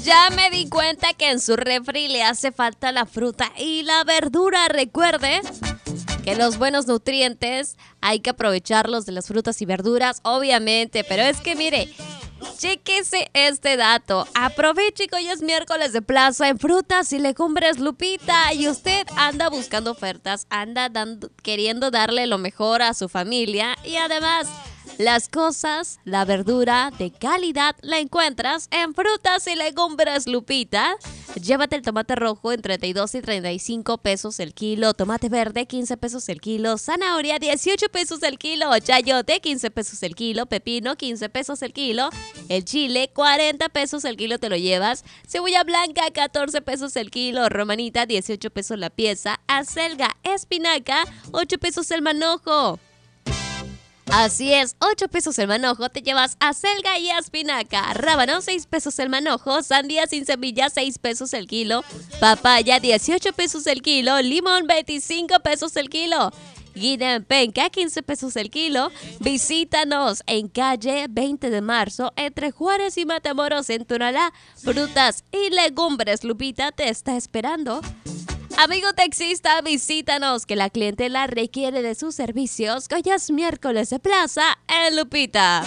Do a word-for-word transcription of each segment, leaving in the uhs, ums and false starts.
Ya me di cuenta que en su refri le hace falta la fruta y la verdura. Recuerde que los buenos nutrientes hay que aprovecharlos de las frutas y verduras, obviamente. Pero es que mire, chéquese este dato. Aproveche que hoy es miércoles de plaza en frutas y legumbres, Lupita. Y usted anda buscando ofertas, anda dando, queriendo darle lo mejor a su familia. Y además, las cosas, la verdura de calidad la encuentras en frutas y legumbres, Lupita. Llévate el tomate rojo en treinta y dos y treinta y cinco pesos el kilo, tomate verde quince pesos el kilo, zanahoria dieciocho pesos el kilo, chayote quince pesos el kilo, pepino quince pesos el kilo, el chile cuarenta pesos el kilo te lo llevas, cebolla blanca catorce pesos el kilo, romanita dieciocho pesos la pieza, acelga, espinaca ocho pesos el manojo. Así es, ocho pesos el manojo, te llevas acelga y espinaca. Rábano, seis pesos el manojo. Sandía sin semilla, seis pesos el kilo. Papaya, dieciocho pesos el kilo. Limón, veinticinco pesos el kilo. Guinea en penca, quince pesos el kilo. Visítanos en calle veinte de marzo, entre Juárez y Matamoros, en Tonalá. Frutas y legumbres, Lupita te está esperando. Amigo taxista, visítanos, que la clientela requiere de sus servicios. Hoy es miércoles de plaza en Lupita.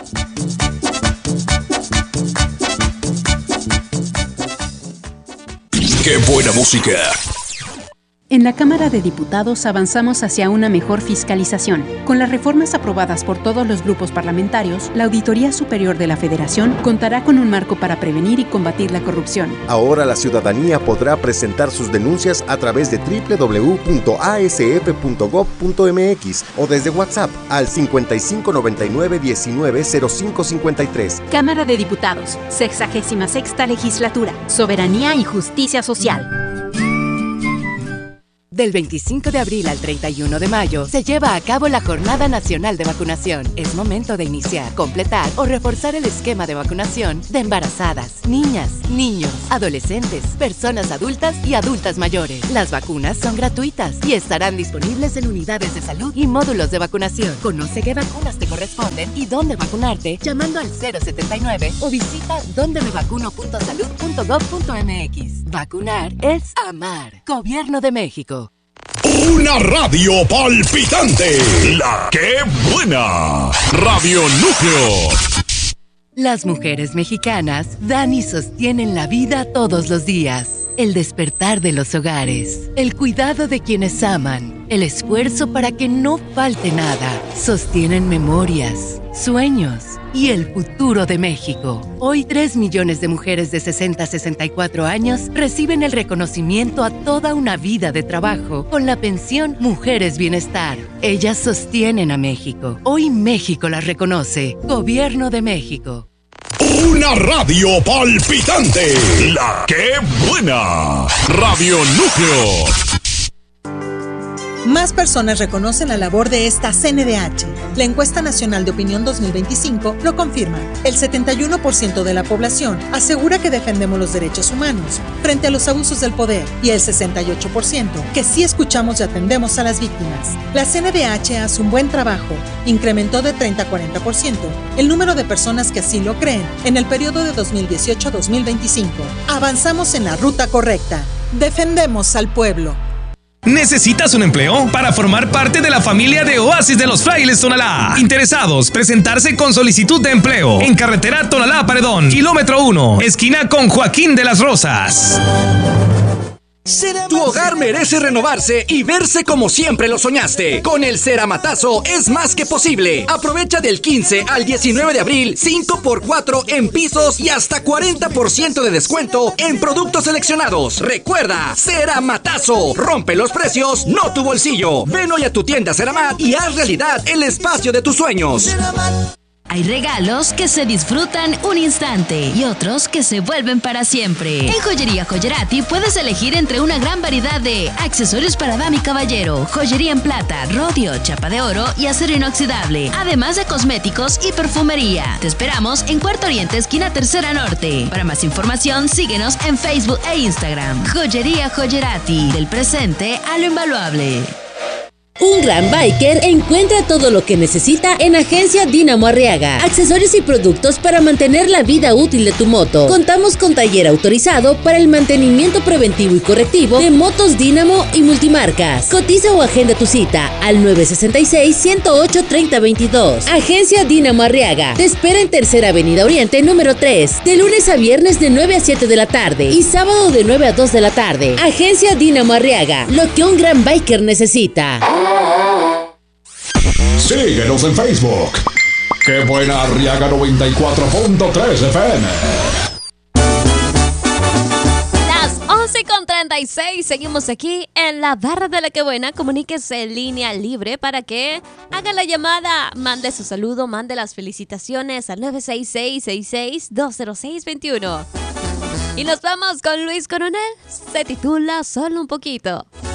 ¡Qué buena música! En la Cámara de Diputados avanzamos hacia una mejor fiscalización. Con las reformas aprobadas por todos los grupos parlamentarios, la Auditoría Superior de la Federación contará con un marco para prevenir y combatir la corrupción. Ahora la ciudadanía podrá presentar sus denuncias a través de doble u doble u doble u punto a s f punto gob punto m x o desde WhatsApp al cincuenta y cinco noventa y nueve diecinueve cero cinco cincuenta y tres. Cámara de Diputados, sexagésima sexta Legislatura, Soberanía y Justicia Social. Del veinticinco de abril al treinta y uno de mayo se lleva a cabo la Jornada Nacional de Vacunación. Es momento de iniciar, completar o reforzar el esquema de vacunación de embarazadas, niñas, niños, adolescentes, personas adultas y adultas mayores. Las vacunas son gratuitas y estarán disponibles en unidades de salud y módulos de vacunación. Conoce qué vacunas te corresponden y dónde vacunarte llamando al cero setenta y nueve o visita donde me vacuno punto salud punto gob punto m x. Vacunar es amar. Gobierno de México. Una radio palpitante. La que buena. Radio Núcleo. Las mujeres mexicanas dan y sostienen la vida todos los días. El despertar de los hogares, el cuidado de quienes aman, el esfuerzo para que no falte nada. Sostienen memorias, sueños y el futuro de México. Hoy, tres millones de mujeres de sesenta a sesenta y cuatro años reciben el reconocimiento a toda una vida de trabajo con la pensión Mujeres Bienestar. Ellas sostienen a México. Hoy México las reconoce. Gobierno de México. Una radio palpitante. La que buena. Radio Núcleo. Más personas reconocen la labor de esta C N D H. La Encuesta Nacional de Opinión dos mil veinticinco lo confirma. El setenta y uno por ciento de la población asegura que defendemos los derechos humanos frente a los abusos del poder y el sesenta y ocho por ciento que sí escuchamos y atendemos a las víctimas. La C N D H hace un buen trabajo. Incrementó de treinta a cuarenta por ciento el número de personas que así lo creen en el periodo de dos mil dieciocho a dos mil veinticinco. Avanzamos en la ruta correcta. Defendemos al pueblo. ¿Necesitas un empleo? Para formar parte de la familia de Oasis de los Frailes Tonalá. Interesados, presentarse con solicitud de empleo en carretera Tonalá-Paredón, kilómetro uno, esquina con Joaquín de las Rosas. Tu hogar merece renovarse y verse como siempre lo soñaste. Con el Ceramatazo es más que posible. Aprovecha del quince al diecinueve de abril cinco por cuatro en pisos y hasta cuarenta por ciento de descuento en productos seleccionados. Recuerda, Ceramatazo. Rompe los precios, no tu bolsillo. Ven hoy a tu tienda Ceramat y haz realidad el espacio de tus sueños. Hay regalos que se disfrutan un instante y otros que se vuelven para siempre. En Joyería Joyerati puedes elegir entre una gran variedad de accesorios para dama y caballero, joyería en plata, rodio, chapa de oro y acero inoxidable, además de cosméticos y perfumería. Te esperamos en Cuarto Oriente, esquina Tercera Norte. Para más información, síguenos en Facebook e Instagram. Joyería Joyerati, del presente a lo invaluable. Un gran biker encuentra todo lo que necesita en Agencia Dínamo Arriaga. Accesorios y productos para mantener la vida útil de tu moto. Contamos con taller autorizado para el mantenimiento preventivo y correctivo de motos Dínamo y multimarcas. Cotiza o agenda tu cita al nueve seis seis, uno cero ocho, tres cero dos dos. Agencia Dínamo Arriaga. Te espera en Tercera Avenida Oriente número tres. De lunes a viernes de nueve a siete de la tarde y sábado de nueve a dos de la tarde. Agencia Dínamo Arriaga. Lo que un gran biker necesita. Síguenos en Facebook. ¡Qué buena Arriaga noventa y cuatro punto tres F M! Las once con treinta y seis, seguimos aquí en la barra de la que buena. Comuníquese en línea libre para que haga la llamada, mande su saludo, mande las felicitaciones al nueve seis seis, seis seis, dos cero seis, dos uno. Y nos vamos con Luis Coronel. Se titula Solo un poquito.